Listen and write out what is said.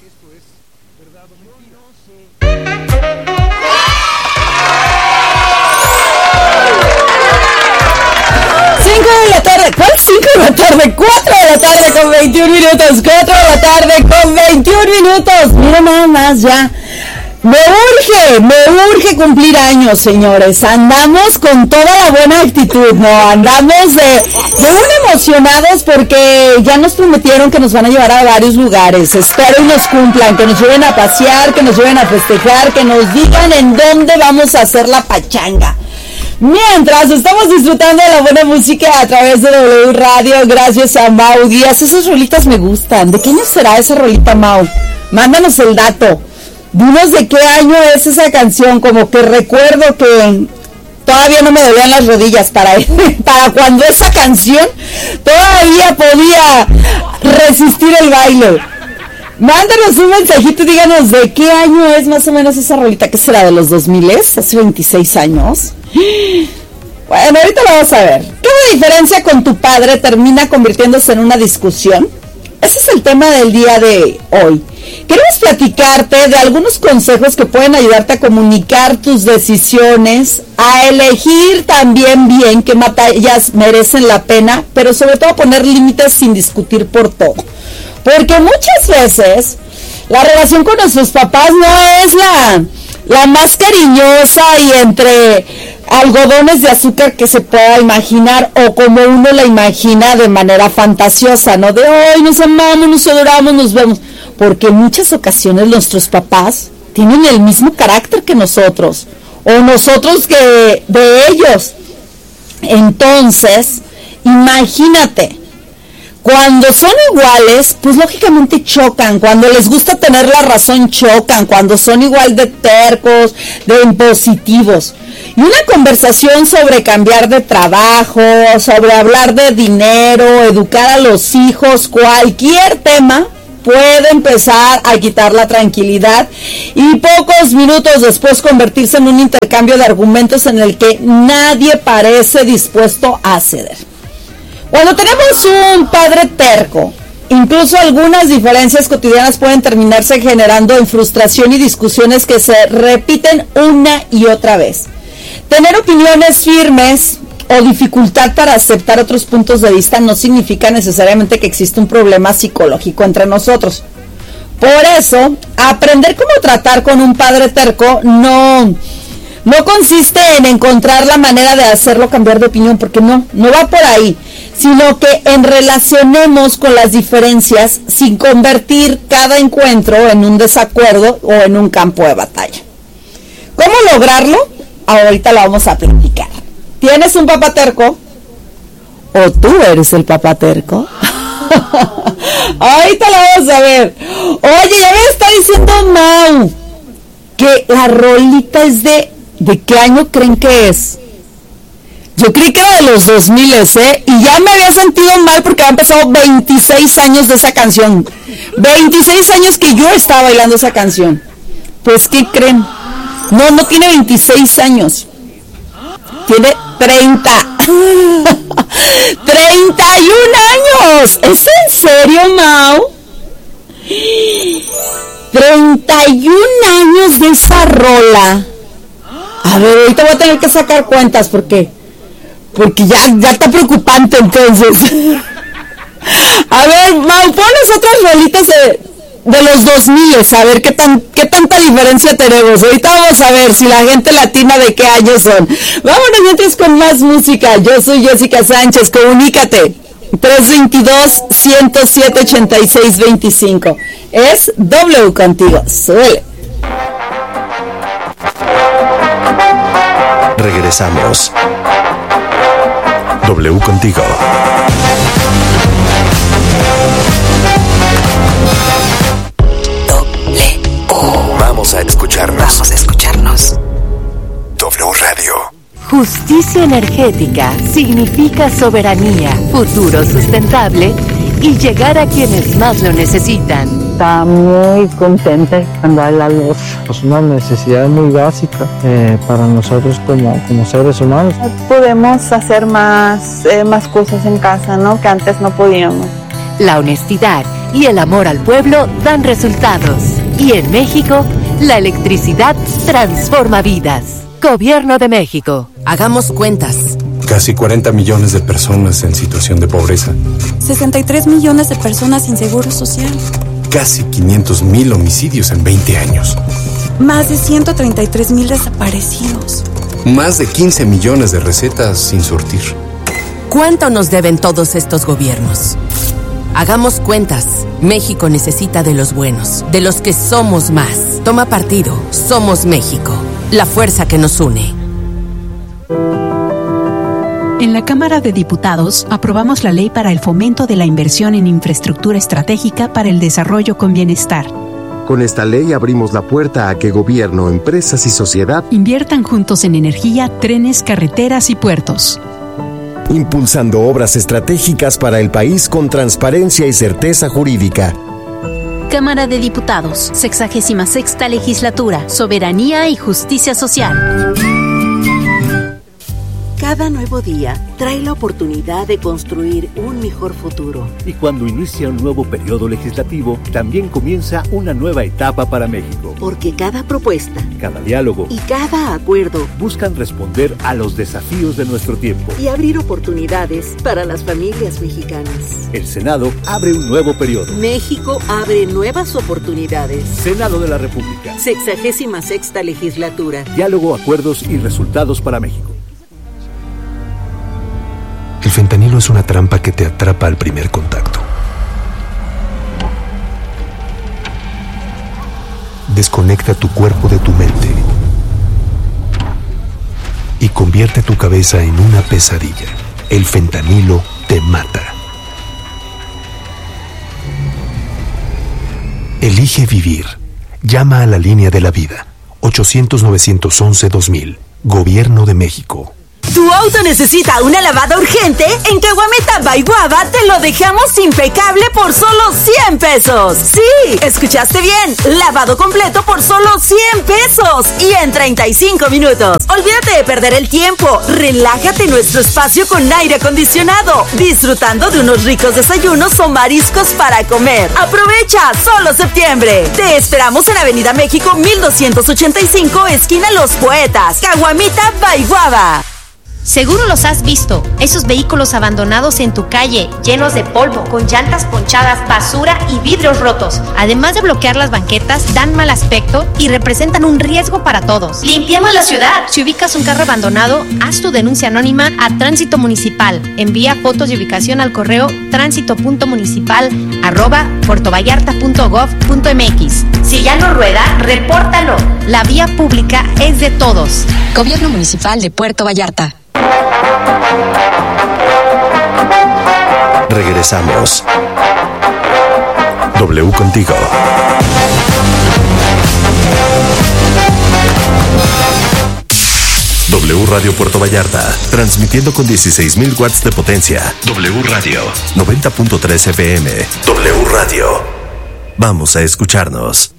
Esto es verdad o mentira. ¿Cuál 5 de la tarde? 4 de la tarde con 21 minutos. 4 de la tarde con 21 minutos. Mira nada más ya. Me urge cumplir años, señores. Andamos con toda la buena actitud, ¿no? Andamos de un emocionados porque ya nos prometieron que nos van a llevar a varios lugares. Espero y nos cumplan, que nos lleven a pasear, que nos lleven a festejar, que nos digan en dónde vamos a hacer la pachanga. Mientras estamos disfrutando de la buena música a través de W Radio, gracias a Mau Díaz. Esas rolitas me gustan. ¿De qué año será esa rolita, Mau? Mándanos el dato. Dinos de qué año es esa canción. Como que recuerdo que todavía no me dolían las rodillas para cuando esa canción todavía podía resistir el baile. Mándanos un mensajito y díganos de qué año es más o menos esa rolita. ¿Qué será, de los 2000? ¿Hace 26 años? Bueno, ahorita lo vamos a ver. ¿Qué diferencia con tu padre termina convirtiéndose en una discusión? Ese es el tema del día de hoy. Queremos platicarte de algunos consejos que pueden ayudarte a comunicar tus decisiones, a elegir también bien qué batallas merecen la pena, pero sobre todo poner límites sin discutir por todo. Porque muchas veces la relación con nuestros papás no es la más cariñosa y entre algodones de azúcar que se pueda imaginar, o como uno la imagina de manera fantasiosa, ¿no? De hoy nos amamos, nos adoramos, nos vemos. Porque en muchas ocasiones nuestros papás tienen el mismo carácter que nosotros, o nosotros que de ellos. Entonces, imagínate, cuando son iguales, pues lógicamente chocan. Cuando les gusta tener la razón, chocan. Cuando son igual de tercos, de impositivos. Y una conversación sobre cambiar de trabajo, sobre hablar de dinero, educar a los hijos, cualquier tema puede empezar a quitar la tranquilidad y pocos minutos después convertirse en un intercambio de argumentos en el que nadie parece dispuesto a ceder. Cuando tenemos un padre terco, incluso algunas diferencias cotidianas pueden terminarse generando en frustración y discusiones que se repiten una y otra vez. Tener opiniones firmes o dificultad para aceptar otros puntos de vista no significa necesariamente que existe un problema psicológico entre nosotros. Por eso, aprender cómo tratar con un padre terco no consiste en encontrar la manera de hacerlo cambiar de opinión, porque no va por ahí, sino que relacionemos con las diferencias sin convertir cada encuentro en un desacuerdo o en un campo de batalla. ¿Cómo lograrlo? Ahorita lo vamos a platicar. ¿Tienes un papá terco? ¿O tú eres el papá terco? Ahorita lo vamos a ver. Oye, ya me está diciendo Mau que la rolita es ¿de qué año creen que es? Yo creí que era de los 2000, y ya me había sentido mal porque han pasado 26 años de esa canción. 26 años que yo estaba bailando esa canción. Pues, ¿qué creen? No tiene 26 años. Tiene 30. 31 años. ¿Es en serio, Mau? 31 años de esa rola. A ver, ahorita voy a tener que sacar cuentas porque ya está preocupante entonces. A ver, Mau, pones otras rolitas de los 2000, a ver qué tanta diferencia tenemos. Ahorita vamos a ver si la gente latina de qué años son. Vámonos mientras con más música. Yo soy Jessica Sánchez, comunícate 322-107-8625. Es W contigo. Suele. Regresamos. W contigo. Vamos a escucharnos. W Radio. Justicia energética significa soberanía, futuro sustentable y llegar a quienes más lo necesitan. Está muy contenta cuando hay la luz. Es una necesidad muy básica para nosotros como seres humanos. Podemos hacer más cosas en casa, ¿no? Que antes no podíamos. La honestidad y el amor al pueblo dan resultados. Y en México, la electricidad transforma vidas. Gobierno de México. Hagamos cuentas. Casi 40 millones de personas en situación de pobreza. 63 millones de personas sin seguro social. Casi 500,000 homicidios en 20 años. Más de 133,000 desaparecidos. Más de 15 millones de recetas sin surtir. ¿Cuánto nos deben todos estos gobiernos? Hagamos cuentas. México necesita de los buenos, de los que somos más. Toma partido. Somos México. La fuerza que nos une. En la Cámara de Diputados aprobamos la ley para el fomento de la inversión en infraestructura estratégica para el desarrollo con bienestar. Con esta ley abrimos la puerta a que gobierno, empresas y sociedad inviertan juntos en energía, trenes, carreteras y puertos. Impulsando obras estratégicas para el país con transparencia y certeza jurídica. Cámara de Diputados, 66ª Legislatura, Soberanía y Justicia Social. Cada nuevo día trae la oportunidad de construir un mejor futuro. Y cuando inicia un nuevo periodo legislativo, también comienza una nueva etapa para México. Porque cada propuesta, cada diálogo y cada acuerdo buscan responder a los desafíos de nuestro tiempo y abrir oportunidades para las familias mexicanas. El Senado abre un nuevo periodo. México abre nuevas oportunidades. Senado de la República. 66ª Legislatura. Diálogo, acuerdos y resultados para México. El fentanilo es una trampa que te atrapa al primer contacto. Desconecta tu cuerpo de tu mente y convierte tu cabeza en una pesadilla. El fentanilo te mata. Elige vivir. Llama a la línea de la vida. 800-911-2000. Gobierno de México. ¿Tu auto necesita una lavada urgente? En Caguamita by Guava te lo dejamos impecable por solo 100 pesos. Sí, escuchaste bien. Lavado completo por solo 100 pesos y en 35 minutos. Olvídate de perder el tiempo. Relájate en nuestro espacio con aire acondicionado, disfrutando de unos ricos desayunos o mariscos para comer. Aprovecha, solo septiembre. Te esperamos en Avenida México 1285, esquina Los Poetas. Caguamita by Guava. Seguro los has visto, esos vehículos abandonados en tu calle, llenos de polvo, con llantas ponchadas, basura y vidrios rotos. Además de bloquear las banquetas, dan mal aspecto y representan un riesgo para todos. ¡Limpiemos la ciudad! Si ubicas un carro abandonado, haz tu denuncia anónima a Tránsito Municipal. Envía fotos de ubicación al correo transito.municipal@puertovallarta.gov.mx. Si ya no rueda, repórtalo. La vía pública es de todos. Gobierno Municipal de Puerto Vallarta. Regresamos. W contigo. W Radio Puerto Vallarta, transmitiendo con 16,000 watts de potencia. W Radio, 90.3 FM. W Radio. Vamos a escucharnos.